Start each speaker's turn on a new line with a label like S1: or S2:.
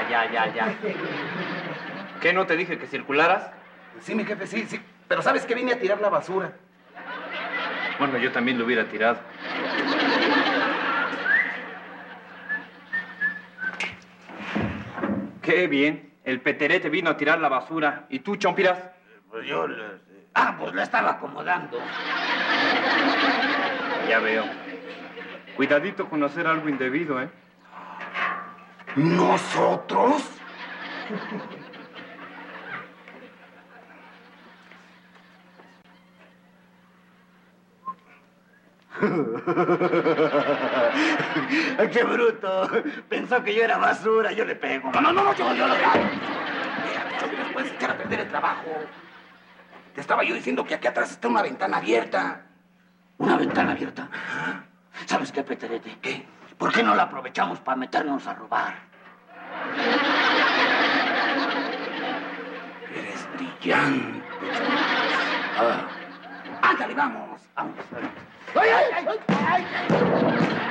S1: Ya. ¿Qué, no te dije que circularas?
S2: Sí, mi jefe, sí. Pero ¿sabes qué? Vine a tirar la basura.
S1: Bueno, yo también lo hubiera tirado. Qué bien. El Peterete vino a tirar la basura. ¿Y tú, Chompiras?
S3: Pues yo... pues la estaba acomodando.
S1: Ya veo. Cuidadito con hacer algo indebido, ¿eh?
S2: ¿Nosotros?
S3: ¡Qué bruto! Pensó que yo era basura, yo le pego. No, yo lo hago.
S2: Mira, Chompiras, puedes echar a perder el trabajo. Te estaba yo diciendo que aquí atrás está una ventana abierta.
S3: ¿Una ventana abierta? Ajá. ¿Sabes qué, Peterete?
S2: ¿Qué?
S3: ¿Por qué no la aprovechamos para meternos a robar?
S2: Eres brillante. Ándale, vamos.
S3: Vamos.
S2: ¡Ay!